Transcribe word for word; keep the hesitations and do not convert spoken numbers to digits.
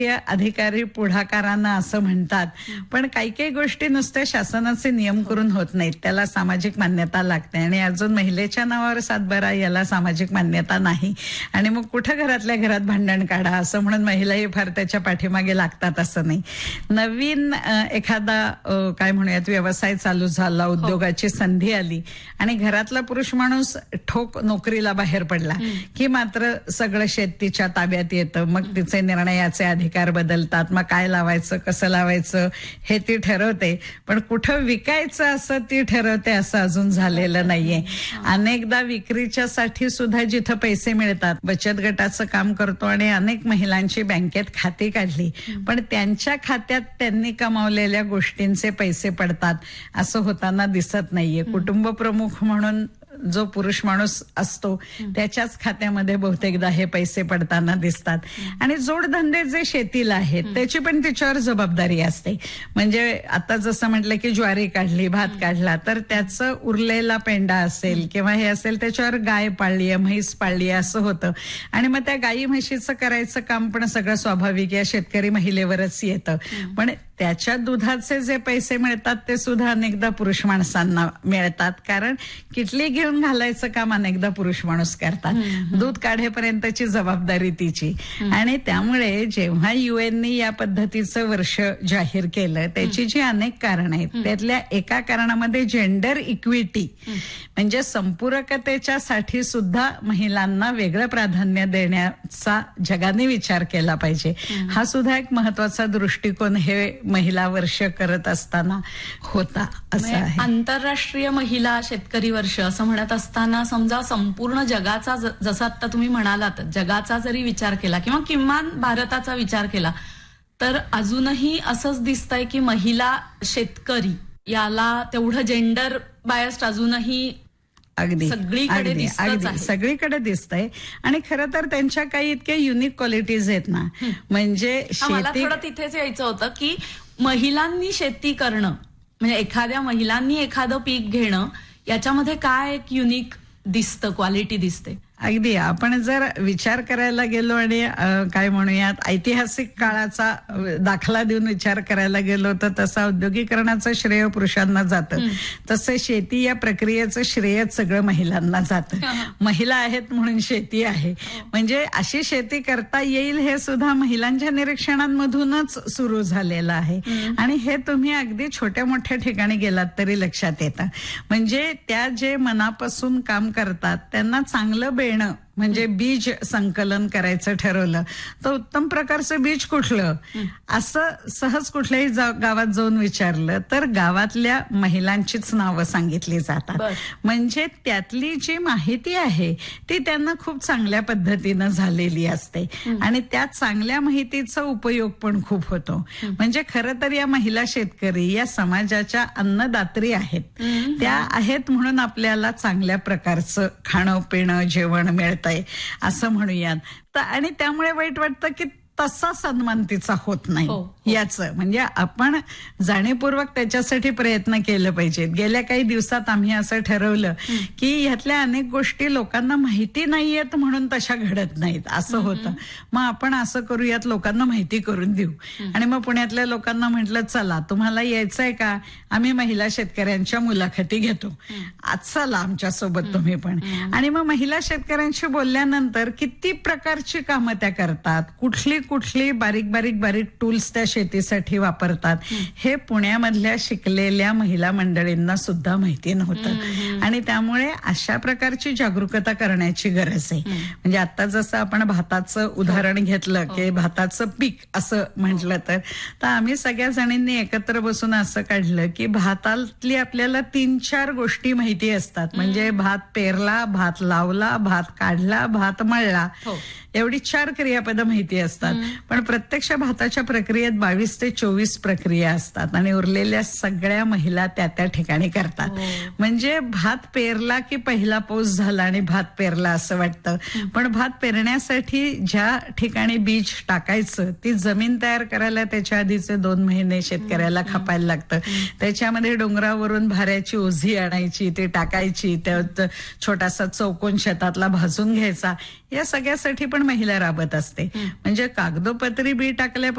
अधिकारी पुढाकारांना असं म्हणतात, पण काही काही गोष्टी नुसत्या शासनाचे नियम करून होत नाहीत, त्याला सामाजिक मान्यता लागते. आणि अजून महिलेच्या नावावर सातबारा याला सामाजिक मान्यता नाही. आणि मग कुठं घरातल्या घरात भांडण काढा असं म्हणून महिलाही फार त्याच्या पाठीमागे लागतात असं नाही. नवीन एखादा काय म्हणूयात व्यवसाय चालू झाला, उद्योगाची संधी आली आणि घरातला पुरुष माणूस ठोक नोकरीला बाहेर पडला की मात्र सगळं शेत तिच्या ताब्यात येतं. मग तिचे निर्णयाचे अधिकार बदलतात. मग काय लावायचं, कसं लावायचं हे ती ठरवते, पण कुठं विकायचं असं ती ठरवते असं अजून झालेलं नाहीये. अनेकदा विक्रीच्या साठी सुद्धा जिथं पैसे मिळतात, बचत गटाचं काम करतो आणि अनेक महिलांची बँकेत खाती काढली, पण त्यांच्या खात्यात त्यांनी कमावलेल्या गोष्टींचे पैसे पडतात असं होताना दिसत नाहीये. कुटुंब प्रमुख म्हणून जो पुरुष माणूस असतो त्याच्याच खात्यामध्ये बहुतेकदा हे पैसे पडताना दिसतात. आणि जोडधंदे जे शेतीला आहेत त्याची पण तिच्यावर जबाबदारी असते. म्हणजे आता जसं म्हटलं की ज्वारी काढली, भात काढला, तर त्याचं उरलेला पेंडा असेल किंवा हे असेल त्याच्यावर गाय पाळली आहे, म्हैस पाळली आहे असं होतं. आणि मग त्या गायी म्हशीचं करायचं काम पण सगळं स्वाभाविक या शेतकरी महिलेवरच येतं. पण त्याच्या दुधाचे जे पैसे मिळतात ते सुद्धा अनेकदा पुरुष माणसांना मिळतात, कारण किटली घेऊन घालायचं काम अनेकदा पुरुष माणूस करतात. दूध काढेपर्यंतची जबाबदारी तिची. आणि त्यामुळे जेव्हा युएननी या पद्धतीचं वर्ष जाहीर केलं त्याची जी अनेक कारण आहेत त्यातल्या एका कारणामध्ये जेंडर इक्विटी म्हणजे संपूरकतेच्या साठी सुद्धा महिलांना वेगळं प्राधान्य देण्याचा जगाने विचार केला पाहिजे. हा सुद्धा एक महत्वाचा दृष्टिकोन हे महिला वर्ष करत असताना होता असं आहे. आंतरराष्ट्रीय महिला शेतकरी वर्ष असं म्हणत असताना समजा संपूर्ण जगाचा जसं आता तुम्ही म्हणालात जगाचा जरी विचार केला किंवा किमान भारताचा विचार केला तर अजूनही असंच दिसतंय की महिला शेतकरी याला तेवढं जेंडर बायस्ड अजूनही अगदी सगळीकडे अगदी सगळीकडे दिसतंय. आणि खरं तर त्यांच्या काही इतके युनिक क्वालिटीज आहेत ना, म्हणजे मला थोडं तिथेच यायचं होतं की महिलांनी शेती करणं म्हणजे एखाद्या महिलांनी एखादं पीक घेणं याच्यामध्ये काय एक युनिक दिसतं, क्वालिटी दिसते. अगदी आपण जर विचार करायला गेलो आणि काय म्हणूयात ऐतिहासिक काळाचा दाखला देऊन विचार करायला गेलो तर तसं औद्योगिकरणाचं श्रेय पुरुषांना जातं, तसं शेती या प्रक्रियेचं श्रेय सगळं महिलांना जातं. महिला आहेत म्हणून शेती आहे, म्हणजे अशी शेती करता येईल हे सुद्धा महिलांच्या निरीक्षणांमधूनच सुरू झालेलं आहे. आणि हे तुम्ही अगदी छोट्या मोठ्या ठिकाणी गेलात तरी लक्षात येतं. म्हणजे त्या जे मनापासून काम करतात त्यांना चांगलं बेणं म्हणजे बीज संकलन करायचं ठरवलं तर उत्तम प्रकारचं बीज कुठलं असं सहज कुठल्याही गावात जाऊन विचारलं तर गावातल्या महिलांचीच नावं सांगितली जातात. म्हणजे त्यातली जी माहिती आहे ती त्यांना खूप चांगल्या पद्धतीनं झालेली असते आणि त्या चांगल्या माहितीचा उपयोग पण खूप होतो. म्हणजे खरं तर या महिला शेतकरी या समाजाच्या अन्नदात्री आहेत. त्या आहेत म्हणून आपल्याला चांगल्या प्रकारचं खाणं पिणं जेवण मिळतंय असं म्हणूयात. आणि त्यामुळे वाईट वाटतं की तसा सन्मान तिचा होत नाही याचं म्हणजे आपण जाणीवपूर्वक त्याच्यासाठी प्रयत्न केलं पाहिजे. गेल्या काही दिवसात आम्ही असं ठरवलं की ह्यातल्या अनेक गोष्टी लोकांना माहिती नाहीयेत म्हणून तशा घडत नाहीत असं होतं. मग आपण असं करूयात, लोकांना माहिती करून देऊ. आणि मग पुण्यातल्या लोकांना म्हटलं चला तुम्हाला यायचंय का, आम्ही महिला शेतकऱ्यांच्या मुलाखती घेतो, आज चला आमच्या सोबत तुम्ही पण. आणि मग महिला शेतकऱ्यांशी बोलल्यानंतर किती प्रकारची कामं त्या करतात, कुठली कुठली बारीक बारीक बारीक टूल्स त्या शेतीसाठी वापरतात हे पुण्यामधल्या शिकलेल्या महिला मंडळींना सुद्धा माहिती नव्हतं. आणि त्यामुळे अशा प्रकारची जागरूकता करण्याची गरज आहे. म्हणजे आता जसं आपण भाताचं उदाहरण घेतलं की भाताचं पीक असं म्हटलं तर तर आम्ही सगळ्या जणींनी एकत्र बसून असं काढलं की भातातली आपल्याला तीन चार गोष्टी माहिती असतात. म्हणजे भात पेरला, भात लावला, भात काढला, भात मळला, एवढी चार क्रियापदं माहिती असतात. पण प्रत्यक्ष भाताच्या प्रक्रियेत बावीस ते चोवीस प्रक्रिया असतात आणि उरलेल्या सगळ्या महिला त्या त्या ठिकाणी करतात. म्हणजे भात पेरला की पहिला पाऊस झाला आणि भात पेरला असं वाटतं, पण भात पेरण्यासाठी ज्या ठिकाणी बीज टाकायचं ती जमीन तयार करायला त्याच्या आधीचे दोन महिने शेतकऱ्याला खपायला लागतं. त्याच्यामध्ये डोंगरावरून भाऱ्याची ओझी आणायची, ती टाकायची, त्यात छोटासा चौकोन शेतातला भाजून घ्यायचा, या सगळ्यासाठी पण महिला राबत असते. म्हणजे कागदोपत्री बी टाकल्या